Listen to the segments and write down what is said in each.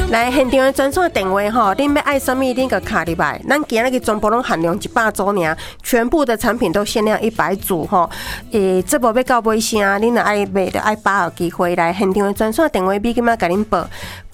来现场的专线电话吼，恁要爱什么恁个卡入来，咱今日全部拢限量100组尔，全部的产品都限量100组吼。这部要到尾声，恁若爱买就爱把握机会来现场的专线电话，比今仔甲恁报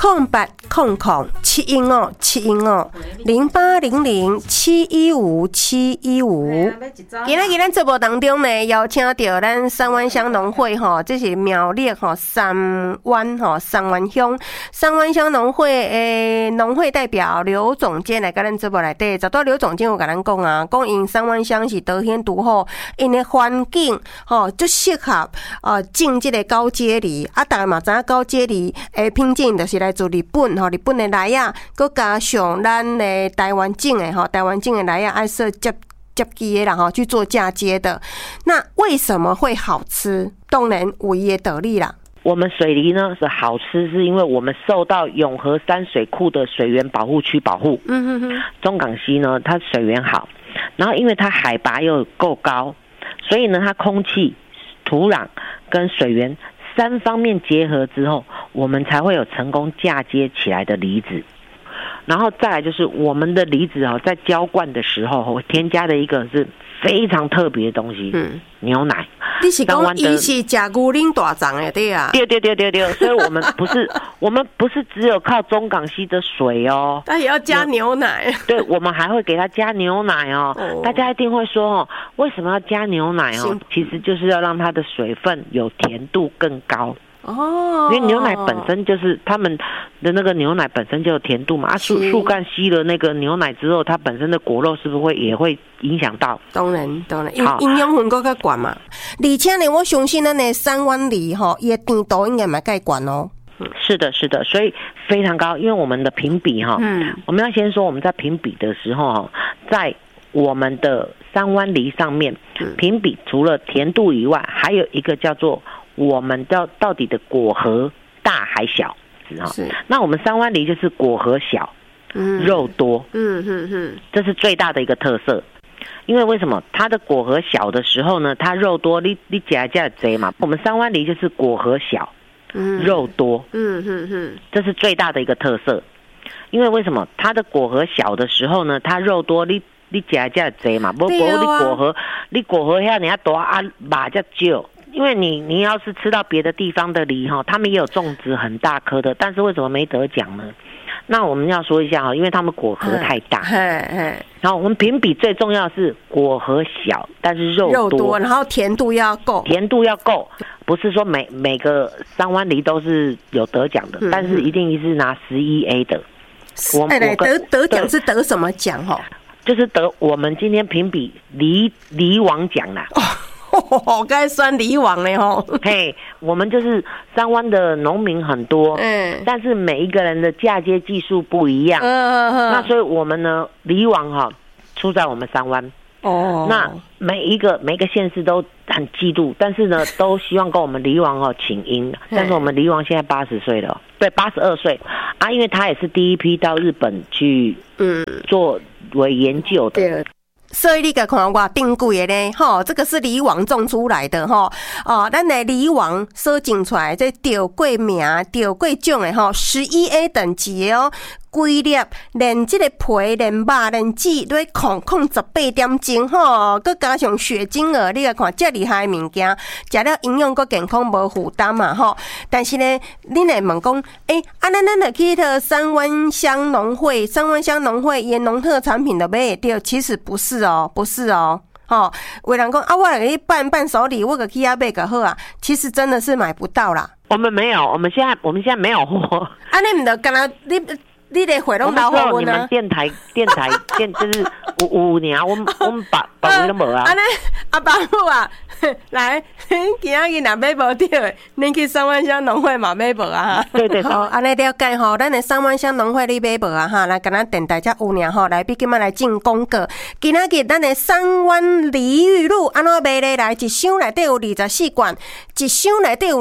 0800-715-7150800-715-715。今仔咱节目当中呢，邀请到咱三湾乡农会吼，这是苗栗吼三湾乡农会的农会代表刘总监来甲咱节目内底，早到刘总监有甲咱讲啊，讲因三湾乡是得天独厚，因的环境吼就适合种这个高阶梨啊，大家嘛知影高阶梨的品种就是来自日本吼，日本的梨啊，佮加上咱的台湾种的吼，台湾种的梨啊，爱说接机的啦吼，去做嫁接的。那为什么会好吃？当然有伊的道理啦。 我们水梨呢是好吃，是因为我们受到永和山水库的水源保护区保护。中港溪呢，它水源好，然后因为它海拔又够高，所以呢，它空气、土壤跟水源3方面结合之后，我们才会有成功嫁接起来的梨子。然后再来就是我们的梨子在浇灌的时候会添加的一个是非常特别的东西，牛奶。 你是讲伊是吃牛奶大肠的对啊？ 对，所以我们不是只有靠中港溪的水哦， 它也要加牛奶。 对，我们还会给它加牛奶哦。大家一定会说为什么要加牛奶哦？其实就是要让它的水分有甜度更高。因为牛奶本身就是他们的那个牛奶本身就有甜度嘛，树干吸了那个牛奶之后，它本身的果肉是不是也会影响到？当然， 营养分更较高嘛。而且呢，我相信咱的三湾梨吼，伊的甜度应该蛮介高哦。 是的，所以非常高。因为我们的评比我们要先说我们在评比的时候在我们的三湾梨上面评比，除了甜度以外，还有一个叫做我们到底的果核大还小。那我们三湾梨就是果核小，肉多，这是最大的一个特色。因为什么？它的果核小的时候呢，它肉多，你夹贼嘛。我们三湾梨就是果核小，肉多，这是最大的一个特色。因为什么？它的果核小的时候呢，它肉多，你夹贼嘛。不过你果核遐你要大啊，肉才少。因为你要是吃到别的地方的梨他们也有种植很大颗的，但是为什么没得奖呢？那我们要说一下因为他们果核太大。然后我们评比最重要是果核小，但是肉多， 然后甜度要够， 不是说每个三湾梨都是有得奖的，但是一定是拿11A 的。 得奖是得什么奖就是得我们今天评比梨王奖啦。 该算梨王嘞我们就是三湾的农民很多，但是每一个人的嫁接技术不一样，那所以我们呢梨王出在我们三湾。那每一个县市都很嫉妒，但是呢都希望跟我们梨王请缨。但是我们梨王现在80岁了，对，82岁啊，因为他也是第一批到日本去做为研究的。 所以你甲看我顶贵的呢，这个是梨王种出来的咱的梨王所种出来这得过名、得过奖的11A 等级的规粒连这个皮、连肉、连籽都控18点钟佮加上血精儿，你来看这厉害的物件，吃了营养佮健康无负担嘛但是呢，恁会问讲，咱就去到三湾乡农会伊农特产品就买得到，其实不是哦。有人讲我来去伴手礼，我就去买就好啊。其实真的是买不到啦。 我们没有，我们现在没有货。 你唔就干那你的货拢留给我呢？ 你们电台就是有年，我们把都无啊。 安尼爸母啊，来，今仔日若买无到，恁去三湾乡农会嘛买无啊？ 对， 安尼了解咱的三湾乡农会你买无啊来，跟咱电台才有年来，比今仔来进广告。今仔日咱的三湾梨玉露安怎卖咧？来，一箱内底有24罐，一箱内底有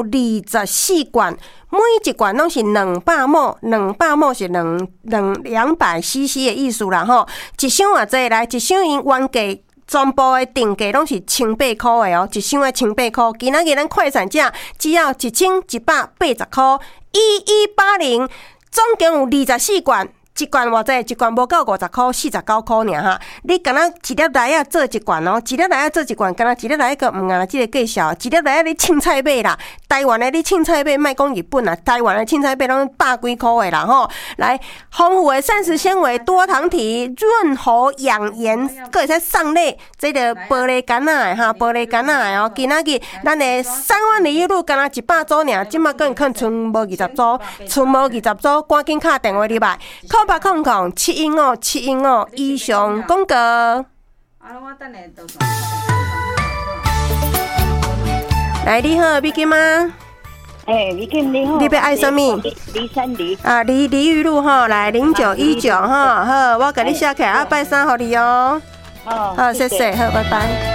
24罐。每一罐拢是200ml，200ml是200cc 的意思啦一箱偌济来，一箱因原价全部的定价拢是1,800块的一箱的1,800块。今仔日咱快闪价只要1180块，1180。 总共有24罐。一罐偌济？一罐无到50块，49块尔哈。你敢若一粒来啊做一罐哦，一粒来啊做一罐，敢若一粒来个毋啊，即个计数，一粒来啊你凊彩买啦。台湾的你凊彩买，莫讲日本啊，台湾的凊彩买拢百几块的啦吼。来，丰富的膳食纤维、多糖体、润喉养颜，佫会使送礼。这个玻璃干仔的哈，玻璃干仔的哦。今仔日咱的3万2路敢若100组尔，即马更剩无20组，剩无20组，赶紧打电话入来。0800-715-715以上广告。来，你好，美金吗？ 美金你好。 你要爱什么 ？232 啊，李玉露哈，来0919哈，好，我给你写起来，拜3给你哦。好，谢谢，好，拜拜。